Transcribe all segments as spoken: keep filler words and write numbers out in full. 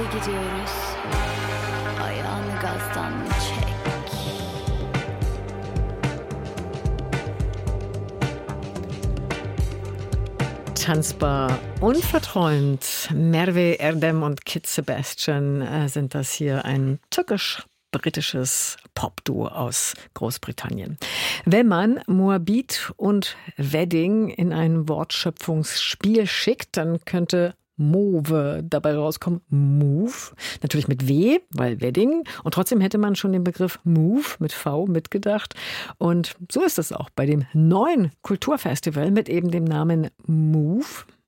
gidiyoruz. Ayağını gazdan çek. Tanzbar und verträumt. Merve Erdem und Kid Sebastian äh, sind das hier, ein türkisch-britisches Popduo aus Großbritannien. Wenn man Moabit und Wedding in ein Wortschöpfungsspiel schickt, dann könnte Move dabei rauskommen. Move, natürlich mit W, weil Wedding. Und trotzdem hätte man schon den Begriff Move mit V mitgedacht. Und so ist es auch bei dem neuen Kulturfestival mit eben dem Namen Move.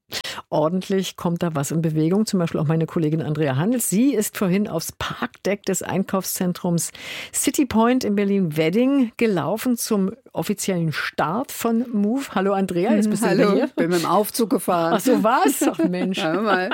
Ordentlich kommt da was in Bewegung, zum Beispiel auch meine Kollegin Andrea Handels. Sie ist vorhin aufs Parkdeck des Einkaufszentrums City Point in Berlin-Wedding gelaufen zum offiziellen Start von Move. Hallo Andrea, jetzt bist du Hallo, hier. Bin mit dem Aufzug gefahren. Ach so war's. Ach Mensch. Ja, mal.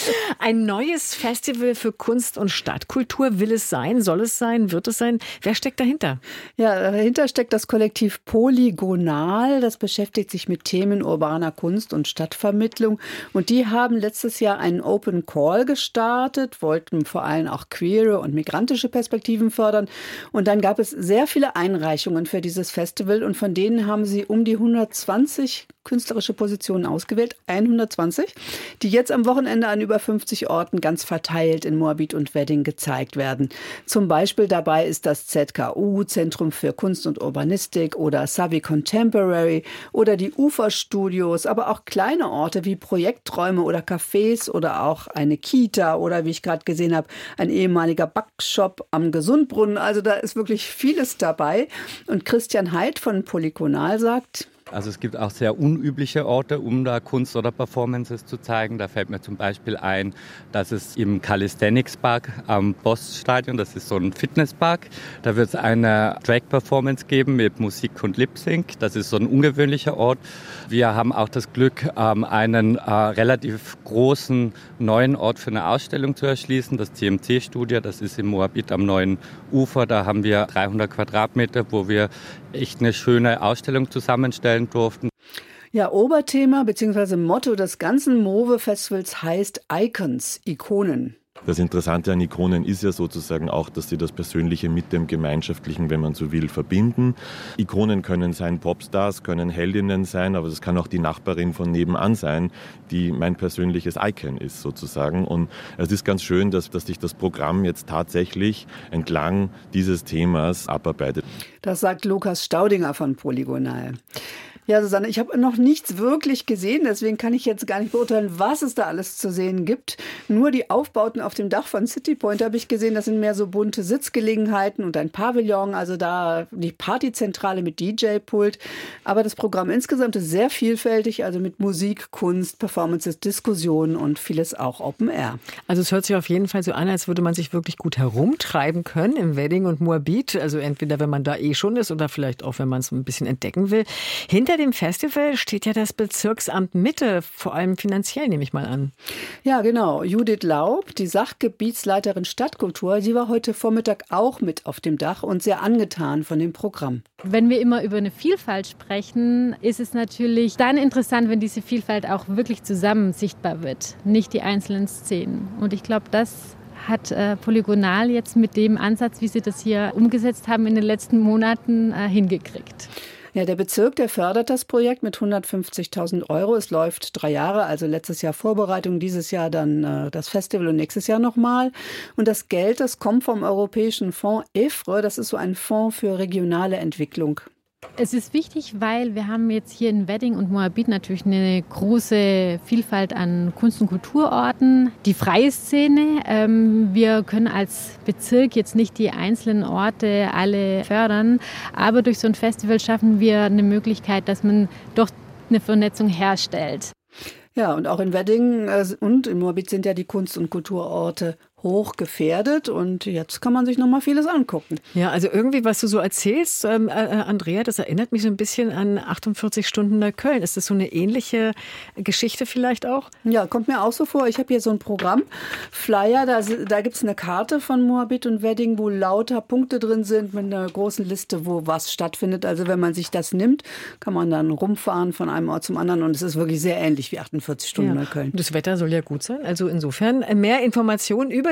Ein neues Festival für Kunst und Stadtkultur. Will es sein? Soll es sein? Wird es sein? Wer steckt dahinter? Ja, dahinter steckt das Kollektiv Polygonal. Das beschäftigt sich mit Themen urbaner Kunst und Stadtvermittlung. Und die haben letztes Jahr einen Open Call gestartet, wollten vor allem auch queere und migrantische Perspektiven fördern. Und dann gab es sehr viele Einreichungen für dieses Festival und von denen haben sie um die hundertzwanzig künstlerische Positionen ausgewählt, hundertzwanzig, die jetzt am Wochenende an über fünfzig Orten ganz verteilt in Moabit und Wedding gezeigt werden. Zum Beispiel dabei ist das Z K U, Zentrum für Kunst und Urbanistik, oder Savi Contemporary oder die Uferstudios, aber auch kleine Orte wie Projekträume oder Cafés oder auch eine Kita oder, wie ich gerade gesehen habe, ein ehemaliger Backshop am Gesundbrunnen. Also da ist wirklich vieles dabei. Und Christian Heid von Polygonal sagt: Also es gibt auch sehr unübliche Orte, um da Kunst oder Performances zu zeigen. Da fällt mir zum Beispiel ein, dass es im Calisthenics Park am Poststadion, das ist so ein Fitnesspark, da wird es eine Drag-Performance geben mit Musik und Lip-Sync. Das ist so ein ungewöhnlicher Ort. Wir haben auch das Glück, einen äh, relativ großen neuen Ort für eine Ausstellung zu erschließen, das C M C-Studio. Das ist in Moabit am neuen Ufer. Da haben wir dreihundert Quadratmeter, wo wir echt eine schöne Ausstellung zusammenstellen durften. Ja, Oberthema bzw. Motto des ganzen Move-Festivals heißt Icons, Ikonen. Das Interessante an Ikonen ist ja sozusagen auch, dass sie das Persönliche mit dem Gemeinschaftlichen, wenn man so will, verbinden. Ikonen können sein Popstars, können Heldinnen sein, aber das kann auch die Nachbarin von nebenan sein, die mein persönliches Icon ist sozusagen. Und es ist ganz schön, dass, dass sich das Programm jetzt tatsächlich entlang dieses Themas abarbeitet. Das sagt Lukas Staudinger von Polygonal. Ja, Susanne, ich habe noch nichts wirklich gesehen, deswegen kann ich jetzt gar nicht beurteilen, was es da alles zu sehen gibt. Nur die Aufbauten auf dem Dach von City Point habe ich gesehen, das sind mehr so bunte Sitzgelegenheiten und ein Pavillon, also da die Partyzentrale mit D J-Pult. Aber das Programm insgesamt ist sehr vielfältig, also mit Musik, Kunst, Performances, Diskussionen und vieles auch Open Air. Also es hört sich auf jeden Fall so an, als würde man sich wirklich gut herumtreiben können im Wedding und Moabit. Also entweder, wenn man da eh schon ist oder vielleicht auch, wenn man es ein bisschen entdecken will. Hinter dem Festival steht ja das Bezirksamt Mitte, vor allem finanziell, nehme ich mal an. Ja, genau. Judith Laub, die Sachgebietsleiterin Stadtkultur, sie war heute Vormittag auch mit auf dem Dach und sehr angetan von dem Programm. Wenn wir immer über eine Vielfalt sprechen, ist es natürlich dann interessant, wenn diese Vielfalt auch wirklich zusammen sichtbar wird, nicht die einzelnen Szenen. Und ich glaube, das hat äh, Polygonal jetzt mit dem Ansatz, wie sie das hier umgesetzt haben, in den letzten Monaten äh, hingekriegt. Ja, der Bezirk, der fördert das Projekt mit hundertfünfzigtausend Euro. Es läuft drei Jahre, also letztes Jahr Vorbereitung, dieses Jahr dann äh, das Festival und nächstes Jahr nochmal. Und das Geld, das kommt vom Europäischen Fonds E F R E, das ist so ein Fonds für regionale Entwicklung. Es ist wichtig, weil wir haben jetzt hier in Wedding und Moabit natürlich eine große Vielfalt an Kunst- und Kulturorten. Die freie Szene, ähm, wir können als Bezirk jetzt nicht die einzelnen Orte alle fördern, aber durch so ein Festival schaffen wir eine Möglichkeit, dass man doch eine Vernetzung herstellt. Ja, und auch in Wedding äh, und in Moabit sind ja die Kunst- und Kulturorte hoch gefährdet und jetzt kann man sich noch mal vieles angucken. Ja, also irgendwie, was du so erzählst, ähm, äh, Andrea, das erinnert mich so ein bisschen an achtundvierzig Stunden Neukölln. Ist das so eine ähnliche Geschichte vielleicht auch? Ja, kommt mir auch so vor. Ich habe hier so ein Programm, Flyer, da, da gibt es eine Karte von Moabit und Wedding, wo lauter Punkte drin sind mit einer großen Liste, wo was stattfindet. Also wenn man sich das nimmt, kann man dann rumfahren von einem Ort zum anderen und es ist wirklich sehr ähnlich wie achtundvierzig Stunden ja. Neukölln. Das Wetter soll ja gut sein, also insofern mehr Informationen über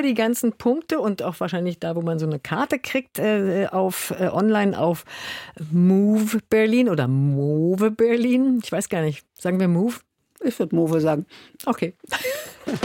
über die ganzen Punkte und auch wahrscheinlich da, wo man so eine Karte kriegt, äh, auf äh, online auf Move Berlin oder Move Berlin. Ich weiß gar nicht. Sagen wir Move? Ich würde Move sagen. Okay.